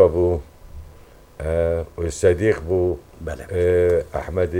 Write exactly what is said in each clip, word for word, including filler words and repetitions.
مبارکه بو و صدیق بو بله احمد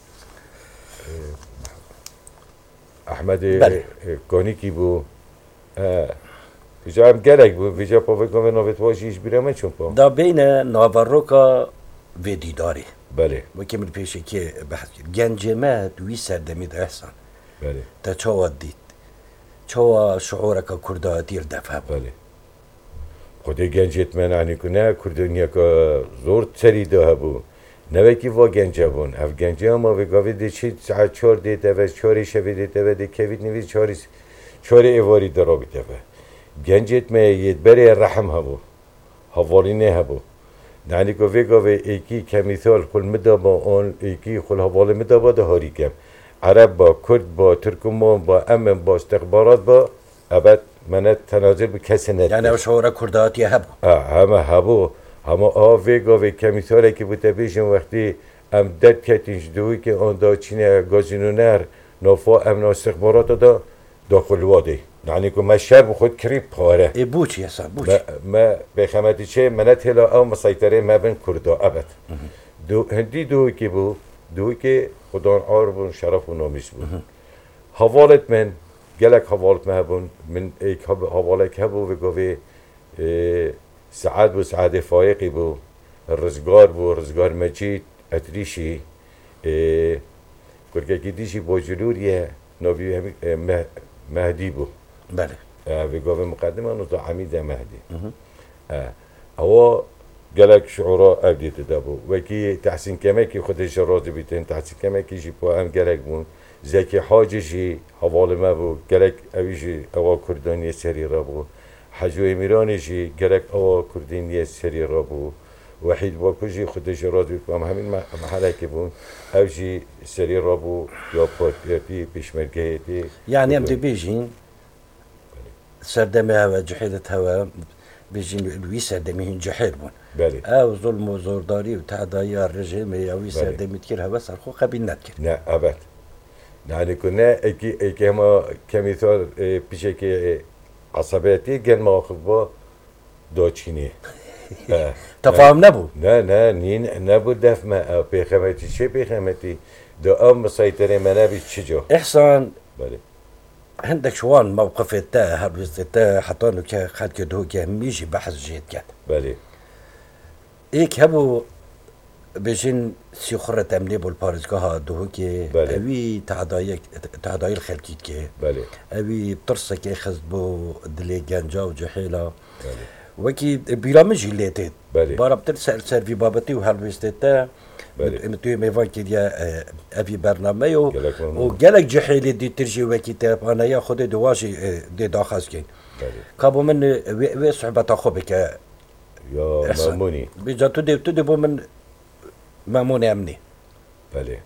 احمد بله. کانیکی بو ویجا هم گلک بو ویجا پا بکنه نوبت واشیش بیرم چون پا دا بین ناوروکا و دیداری بله و که من پیشه که بحث کرد گنجمه دوی سردمید احسان بله تا چوا دید چوا شعورك كردا دير دفع بله خودی گنجت من عنی کنه کردنیا که زور تری ده بو نوکی وا گنجه بون اف گنجه هم آوه گاوه ده چی ساعت چار دیده و چاری شوی دیده و ده کوید نویز چاری چاری ایواری درا بیده و گنجت من ید بری رحم هبو حوالی نه هبو یعنی که وی گاوه ایکی کمیثال خل مدابا آن ایکی خل حوالی مدابا ده هاری کم عرب با کرد با ترکمان با امن با استخبارات با ابد من تناظر به کسی ندید يعني او شعور كرداتي هبو همه هبو همه آوه گاوه کمیثاله که بوده بیشن وقتی ام دد کتینش دوی که آن دا چینه گازینونر نافا امن استخبارات دا داخل واده یعنی که من شب خود کریب پاره اي بوچي يا صاحب بوچي ما, ما بخمتی چه منت هلا او مسيطره ما بين کردا ابد دو هندی دوی که بو دوی که خدان عاربون شرف و نامیس بود حوالت من گلک حوالت من هبون من ایک حوالک هبو و گوه سعد بو سعد فایقی بو رزگار بو رزگار مجید اتریشی کرکه که دیشی با جلوریه نبی مهدی بو بله و گوه مقدمه نوزا حمید مهدی او گلک شعورا ابدیت دابو و کی تحسین کمکی خودش راضی بیتن تحسین کمکی جی پا هم گلک بون زکی حاجی جی حوال ما بو گلک اویجی اوا کردانی سری را بو حجو امیرانی جی گلک اوا کردانی سری را بو وحید باکو جی خودش راضی بیتن همین محله که بون اوجی سری را بو یا پارتیاتی پیشمرگهیتی يعني ام دي بيجين سردمي هوا جحيلة هوا بيجين الوي سردمي هن جحيل بون بله او ظلم و زورداری و تعدایی الرژیم اوی سردمي تكير هوا سرخو قبيل نتكر نه ابد يعني كنا اكي اكي هما كمثال بيشي كي عصبيتي كان ماخذ با داچيني تفاهم نبو نه نه نين نبو دف ما بخمتي شي بخمتي دا ام مسيطرة ما نبي تشجو احسان بله عندك شوان موقف تا هربز تا حطانو كا خد كدو كا ميجي بحث جيد كات بله ايك هبو بيجين سيخرة امني بالبارزقها دو كي بله. اوي تعداي تعداي الخلقيت كي بله اوي بترسا كي خز بو دلي جانجا وجحيلا بله وكي برامج ليتت بله. بارا بترسل سيرفي بابتي وهالبستتا بله. متوي ميفان كيديا ابي برنامج و جلك ممنون. وجلك جحيلي دي ترجي وكي تاب انا يا خدي دواجي دي داخاز كين بله كابو من وي صحبة اخوبك يا ماموني بيجا تدي تدي بو من ماموني امني بله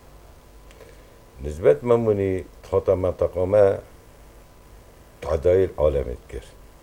نسبة ماموني تخطى منطقة ما تعداي العالم تكر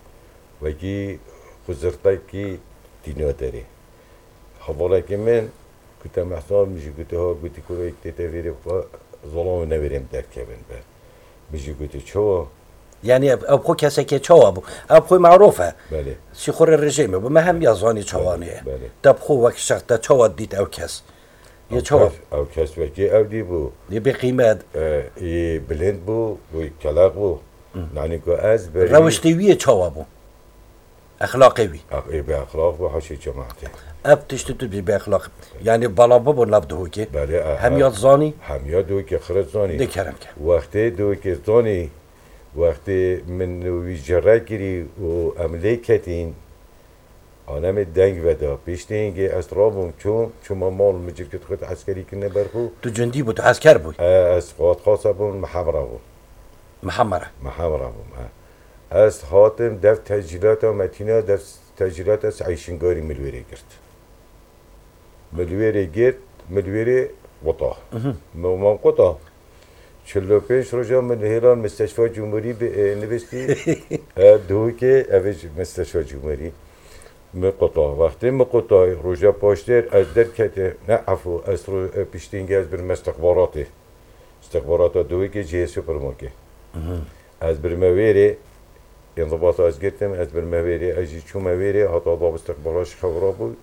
وكي خزرتكي دينو داري حوالك من كنت محصول مش قلت ها قلت كل تتفيري ظلام نبرم در كبن بر مش قلت شو يعني ابخو كاسكي تشوا ابو ابخو معروفه بله سيخور الرجيم وما هم يزاني تشواني بله. تبخو وك شخت تشوا ديت او كاس يا تشوا او كاس وكي او دي بو يبي قيمات اه بلند بو وكلاق بو يعني كو از بري روشتي تشوا ابو اخلاقي وي اي باخلاق بو حشي جماعتي اب تشتت باخلاق يعني بلا بابو نبدوكي بله هم يزاني هم يدو كي خرج زاني دي كرم كان وقتی دو که زانی وقتی من وی جرا گیری و عمله کتین آنم دنگ ودا پیشتی اینگه اسرابون چون چون ما مال مجر که خود عسکری کنه برخو تو جندي بو عسكر بو از خواهد خاصه بون محمره بون محمره محمره بون از حاتم دف تجهیلات و متینا دف تجهیلات از عیشنگاری ملویره گرد ملویره گرد ملویره وطا مومان قطا چلو پیش روزا من هیران مستشفى جمهوری نوشتی دوی که اوج مستشفى جمهوری مقطع وقتی مقطع روزا پاشتر از در کته نه عفو از رو پیشتینگی از برم استخباراتی استخبارات دوی که جه سوپرمارکت از برم ویره انضباط از گرتم از برم ویره از چوم ویره حتی ضابط استخبارات خبره بود